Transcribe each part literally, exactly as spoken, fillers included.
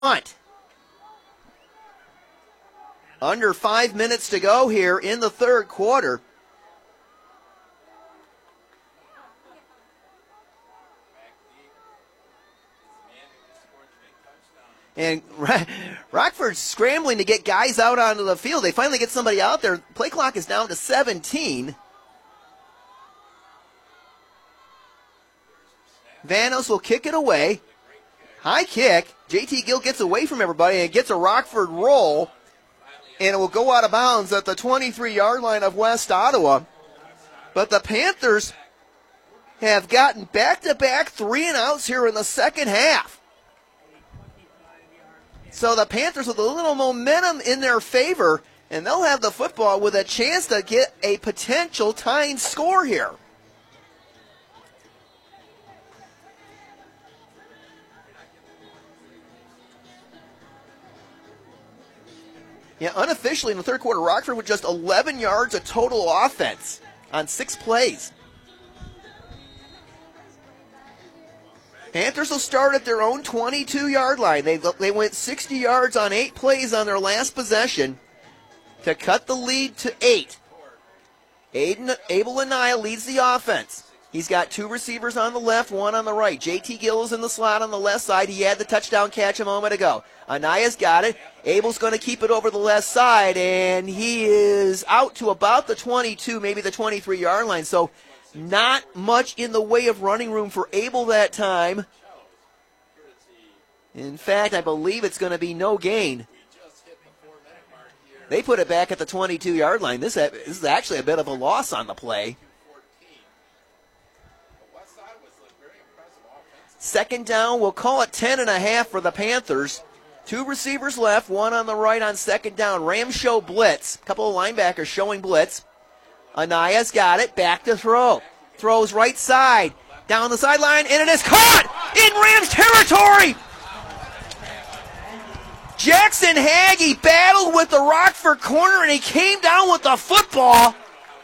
punt. Under five minutes to go here in the third quarter. And Rockford's scrambling to get guys out onto the field. They finally get somebody out there. Play clock is down to seventeen. Vanos will kick it away. High kick. J T Gill gets away from everybody and gets a Rockford roll. And it will go out of bounds at the twenty-three-yard line of West Ottawa. But the Panthers have gotten back-to-back three and outs here in the second half. So the Panthers with a little momentum in their favor, and they'll have the football with a chance to get a potential tying score here. Yeah, unofficially in the third quarter, Rockford with just eleven yards of total offense on six plays. Panthers will start at their own twenty-two-yard line. They, they went sixty yards on eight plays on their last possession to cut the lead to eight. Aiden, Abel Anaya leads the offense. He's got two receivers on the left, one on the right. J T Gill is in the slot on the left side. He had the touchdown catch a moment ago. Anaya's got it. Abel's going to keep it over the left side, and he is out to about the twenty-two, maybe the twenty-three-yard line. So not much in the way of running room for Abel that time. In fact, I believe it's going to be no gain. They put it back at the twenty-two-yard line. This, this is actually a bit of a loss on the play. Second down, we'll call it ten and a half for the Panthers. Two receivers left, one on the right on second down. Rams show blitz. A couple of linebackers showing blitz. Anaya's got it, back to throw. Throws right side, down the sideline, and it is caught in Rams territory. Jackson Hagee battled with the Rockford corner, and he came down with the football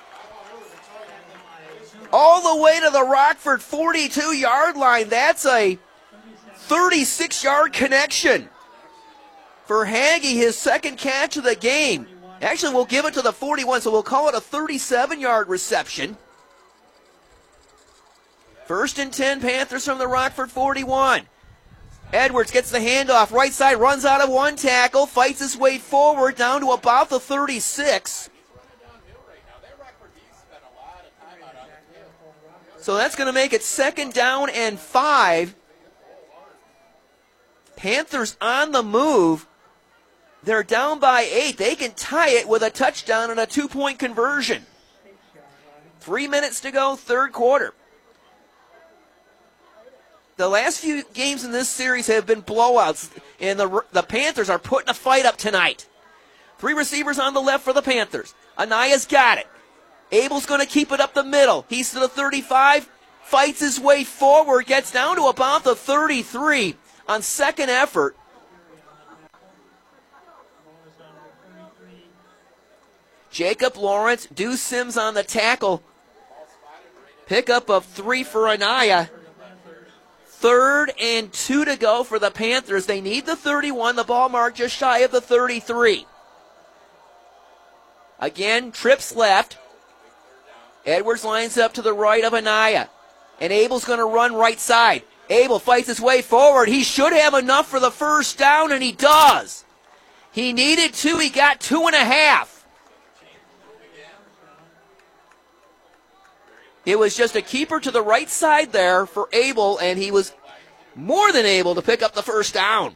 all the way to the Rockford forty-two-yard line. That's a thirty-six-yard connection for Hagee, his second catch of the game. Actually, we'll give it to the forty-one, so we'll call it a thirty-seven-yard reception. First and ten, Panthers from the Rockford forty-one. Edwards gets the handoff, right side, runs out of one tackle, fights his way forward down to about the thirty-six. So that's going to make it second down and five. Panthers on the move. They're down by eight. They can tie it with a touchdown and a two-point conversion. Three minutes to go, third quarter. The last few games in this series have been blowouts, and the, the Panthers are putting a fight up tonight. Three receivers on the left for the Panthers. Anaya's got it. Abel's going to keep it up the middle. He's to the thirty-five, fights his way forward, gets down to about the thirty-three on second effort. Jacob Lawrence, Deuce Sims on the tackle. Pickup of three for Anaya. Third and two to go for the Panthers. They need the thirty-one, the ball mark just shy of the thirty-three. Again, trips left. Edwards lines up to the right of Anaya. And Abel's going to run right side. Abel fights his way forward. He should have enough for the first down, and he does. He needed two. He got two and a half. It was just a keeper to the right side there for Abel, and he was more than able to pick up the first down.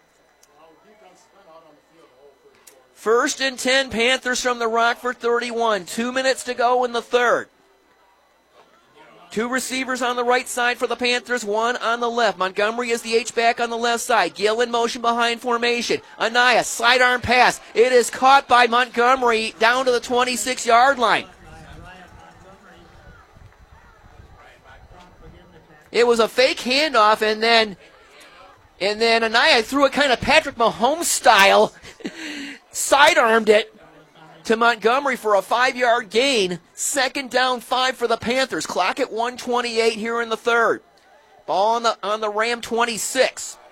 First and ten, Panthers from the Rockford thirty-one. Two minutes to go in the third. Two receivers on the right side for the Panthers, one on the left. Montgomery is the H-back on the left side. Gill in motion behind formation. Anaya, sidearm pass. It is caught by Montgomery down to the twenty-six-yard line. It was a fake handoff, and then and then Anaya threw it kind of Patrick Mahomes style, sidearmed it to Montgomery for a five-yard gain. Second down, five for the Panthers. Clock at one twenty-eight here in the third. Ball on the on the Ram twenty-six.